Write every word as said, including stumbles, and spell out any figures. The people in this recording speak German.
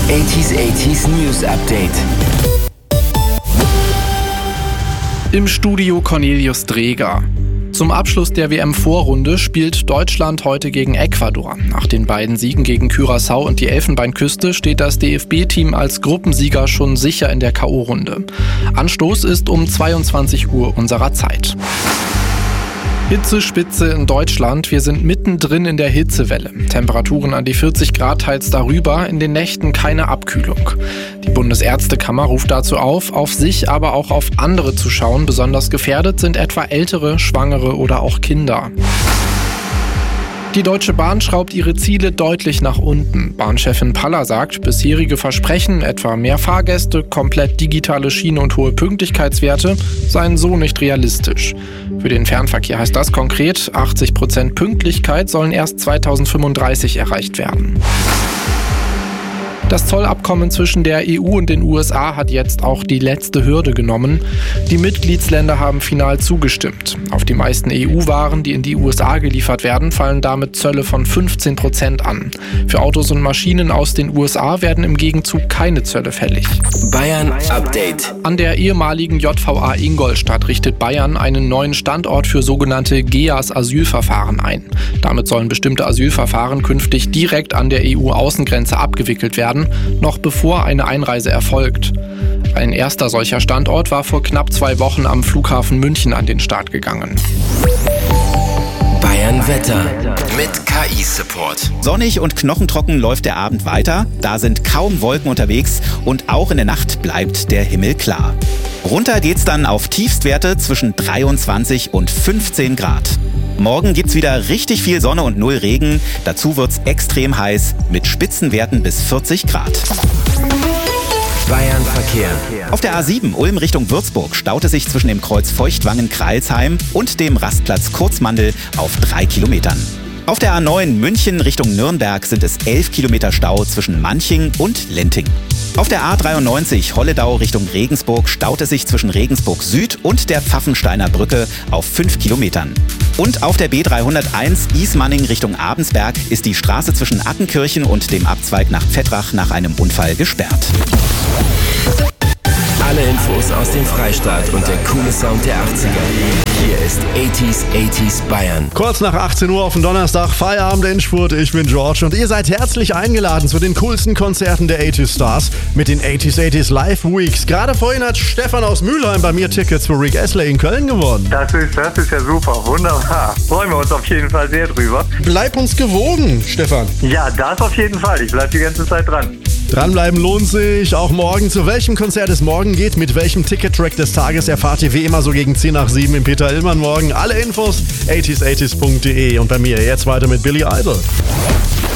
achtziger achtziger News Update. Im Studio Cornelius Dreger. Zum Abschluss der W M-Vorrunde spielt Deutschland heute gegen Ecuador. Nach den beiden Siegen gegen Curaçao und die Elfenbeinküste steht das D F B-Team als Gruppensieger schon sicher in der K O-Runde. Anstoß ist um zweiundzwanzig Uhr unserer Zeit. Hitzespitze in Deutschland. Wir sind mittendrin in der Hitzewelle. Temperaturen an die vierzig Grad, teils darüber. In den Nächten keine Abkühlung. Die Bundesärztekammer ruft dazu auf, auf sich, aber auch auf andere zu schauen. Besonders gefährdet sind etwa Ältere, Schwangere oder auch Kinder. Die Deutsche Bahn schraubt ihre Ziele deutlich nach unten. Bahnchefin Paller sagt, bisherige Versprechen, etwa mehr Fahrgäste, komplett digitale Schiene und hohe Pünktlichkeitswerte, seien so nicht realistisch. Für den Fernverkehr heißt das konkret, achtzig Prozent Pünktlichkeit sollen erst zweitausendfünfunddreißig erreicht werden. Das Zollabkommen zwischen der E U und den U S A hat jetzt auch die letzte Hürde genommen. Die Mitgliedsländer haben final zugestimmt. Auf die meisten E U-Waren, die in die U S A geliefert werden, fallen damit Zölle von fünfzehn Prozent an. Für Autos und Maschinen aus den U S A werden im Gegenzug keine Zölle fällig. Bayern Update. An der ehemaligen J V A Ingolstadt richtet Bayern einen neuen Standort für sogenannte G E A S-Asylverfahren ein. Damit sollen bestimmte Asylverfahren künftig direkt an der E U-Außengrenze abgewickelt werden, noch bevor eine Einreise erfolgt. Ein erster solcher Standort war vor knapp zwei Wochen am Flughafen München an den Start gegangen. Bayern Wetter mit K I-Support. Sonnig und knochentrocken läuft der Abend weiter. Da sind kaum Wolken unterwegs und auch in der Nacht bleibt der Himmel klar. Runter geht's dann auf Tiefstwerte zwischen dreiundzwanzig und fünfzehn Grad. Morgen gibt's wieder richtig viel Sonne und null Regen. Dazu wird's extrem heiß mit Spitzenwerten bis vierzig Grad. Bayern Verkehr. Auf der A sieben Ulm Richtung Würzburg staut es sich zwischen dem Kreuz Feuchtwangen-Kreilsheim und dem Rastplatz Kurzmandel auf drei Kilometern. Auf der A neun München Richtung Nürnberg sind es elf Kilometer Stau zwischen Manching und Lenting. Auf der A dreiundneunzig Holledau Richtung Regensburg staut es sich zwischen Regensburg Süd und der Pfaffensteiner Brücke auf fünf Kilometern. Und auf der B dreihunderteins Ismaning Richtung Abensberg ist die Straße zwischen Attenkirchen und dem Abzweig nach Pfettrach nach einem Unfall gesperrt. Alle Infos aus dem Freistaat und der coole Sound der achtziger. Hier ist achtziger achtziger Bayern. Kurz nach achtzehn Uhr auf dem Donnerstag, Feierabend Endspurt. Ich bin George und ihr seid herzlich eingeladen zu den coolsten Konzerten der achtziger Stars mit den achtziger achtziger Live Weeks. Gerade vorhin hat Stefan aus Mülheim bei mir Tickets für Rick Astley in Köln gewonnen. Das ist, das ist ja super, wunderbar. Freuen wir uns auf jeden Fall sehr drüber. Bleib uns gewogen, Stefan. Ja, das auf jeden Fall. Ich bleib die ganze Zeit dran. Dranbleiben lohnt sich, auch morgen. Zu welchem Konzert es morgen geht, mit welchem Ticket-Track des Tages erfahrt ihr wie immer so gegen zehn nach sieben im Peter Illmann morgen. Alle Infos achtziger achtziger punkt de und bei mir jetzt weiter mit Billy Idol.